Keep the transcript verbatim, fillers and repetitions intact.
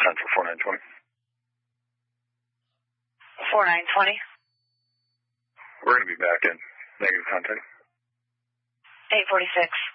Central four nine twenty. four nine twenty. We're going to be back in negative contact. eight forty-six.